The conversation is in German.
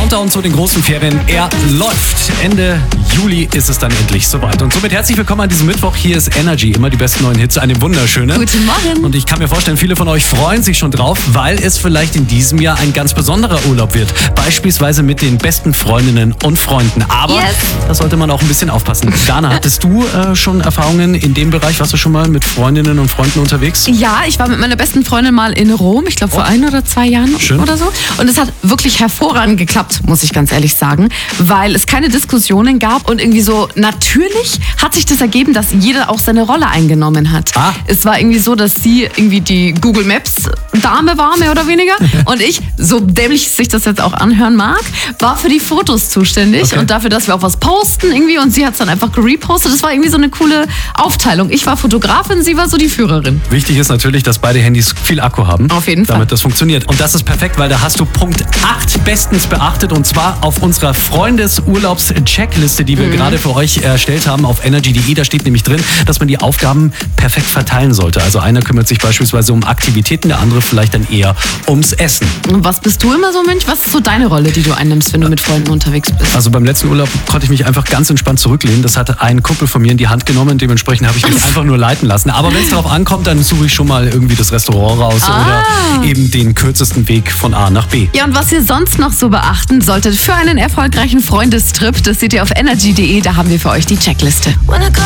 Countdown zu den großen Ferien, er läuft. Ende Juli ist es dann endlich soweit. Und somit herzlich willkommen an diesem Mittwoch. Hier ist Energy, immer die besten neuen Hits, eine wunderschöne. Guten Morgen. Und ich kann mir vorstellen, viele von euch freuen sich schon drauf, weil es vielleicht in diesem Jahr ein ganz besonderer Urlaub wird. Beispielsweise mit den besten Freundinnen und Freunden. Aber da sollte man auch ein bisschen aufpassen. Dana, hattest du schon Erfahrungen in dem Bereich? Warst du schon mal mit Freundinnen und Freunden unterwegs? Ja, ich war mit meiner besten Freundin mal in Rom, ich glaube vor 1 oder 2 Jahren oder so. Und es hat wirklich hervorragend geklappt, muss ich ganz ehrlich sagen, weil es keine Diskussionen gab und irgendwie so natürlich hat sich das ergeben, dass jeder auch seine Rolle eingenommen hat. Es war irgendwie so, dass sie irgendwie die Google Maps Dame war, mehr oder weniger. Und ich, so dämlich sich das jetzt auch anhören mag, war für die Fotos zuständig und dafür, dass wir auch was posten irgendwie, und sie hat es dann einfach gerepostet. Das war irgendwie so eine coole Aufteilung. Ich war Fotografin, sie war so die Führerin. Wichtig ist natürlich, dass beide Handys viel Akku haben. Auf jeden Fall. Damit das funktioniert. Und das ist perfekt, weil da hast du Punkt 8 bestens beachtet, und zwar auf unserer Freundesurlaubs-Checkliste, die wir gerade für euch erstellt haben auf energy.de. Da steht nämlich drin, dass man die Aufgaben perfekt verteilen sollte. Also einer kümmert sich beispielsweise um Aktivitäten, der andere vielleicht dann eher ums Essen. Und was bist du immer so, Mensch? Was ist so deine Rolle, die du einnimmst, wenn du mit Freunden unterwegs bist? Also beim letzten Urlaub konnte ich mich einfach ganz entspannt zurücklehnen. Das hat ein Kumpel von mir in die Hand genommen. Dementsprechend habe ich mich einfach nur leiten lassen. Aber wenn es darauf ankommt, dann suche ich schon mal irgendwie das Restaurant raus oder eben den kürzesten Weg von A nach B. Ja, und was ihr sonst noch so beachten solltet für einen erfolgreichen Freundestrip, das seht ihr auf energy.de. Da haben wir für euch die Checkliste.